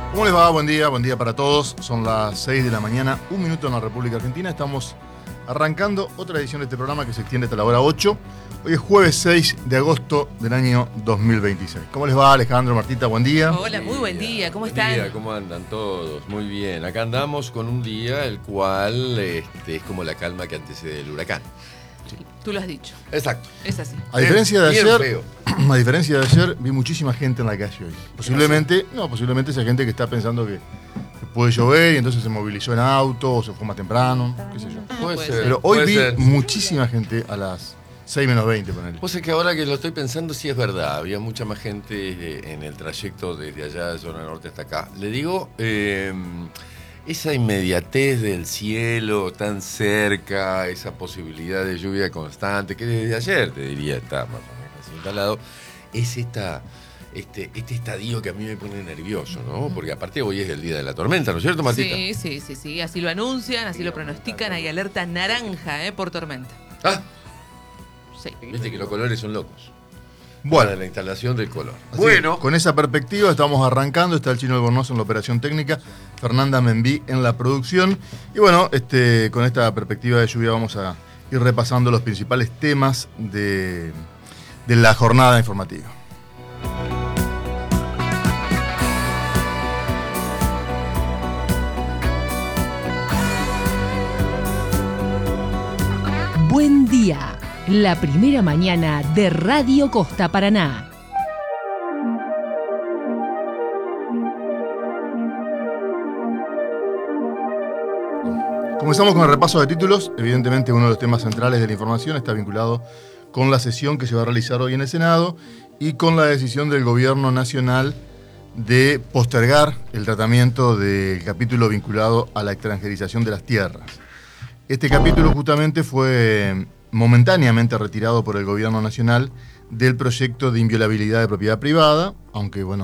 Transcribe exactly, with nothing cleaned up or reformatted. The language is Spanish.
¿Cómo les va? Buen día, buen día para todos. Son las seis de la mañana, un minuto en la República Argentina. Estamos arrancando otra edición de este programa que se extiende hasta la hora ocho. Hoy es jueves seis de agosto del año dos mil veintiséis. ¿Cómo les va, Alejandro, Martita? Buen día. Hola, muy buen día. ¿Cómo están? Buen día, ¿cómo andan todos? Muy bien. Acá andamos con un día el cual este, es como la calma que antecede el huracán. Sí, tú lo has dicho. Exacto. Es así. A diferencia de Bien ayer, feo. a diferencia de ayer, vi muchísima gente en la calle hoy. Posiblemente, no, posiblemente esa gente que está pensando que puede llover y entonces se movilizó en auto o se fue más temprano, qué sé yo. Ah, Puede puede ser. ser. Pero hoy puede vi ser. muchísima gente a las seis menos veinte, ponele. Vos es que ahora que lo estoy pensando, sí es verdad. Había mucha más gente eh, en el trayecto desde allá de zona norte hasta acá. Le digo, eh, esa inmediatez del cielo tan cerca, esa posibilidad de lluvia constante, que desde ayer, te diría, está más o menos instalado, es esta... Este, este estadio que a mí me pone nervioso, ¿no? Porque aparte hoy es el día de la tormenta, ¿no es cierto, Martita? Sí, sí, sí, sí. Así lo anuncian, así lo pronostican. Hay alerta naranja, ¿eh? Por tormenta. Ah, Sí. viste que los colores son locos. Bueno, Para la instalación del color. así, Bueno, con esa perspectiva estamos arrancando. Está el Chino Albornoz en la operación técnica, Fernanda Menví en la producción. Y bueno, este, con esta perspectiva de lluvia vamos a ir repasando los principales temas de, de la jornada informativa. Buen día, la primera mañana de Radio Costa Paraná. Comenzamos con el repaso de títulos. Evidentemente uno de los temas centrales de la información está vinculado con la sesión que se va a realizar hoy en el Senado y con la decisión del Gobierno Nacional de postergar el tratamiento del capítulo vinculado a la extranjerización de las tierras. Este capítulo justamente fue momentáneamente retirado por el Gobierno Nacional del proyecto de inviolabilidad de propiedad privada, aunque bueno,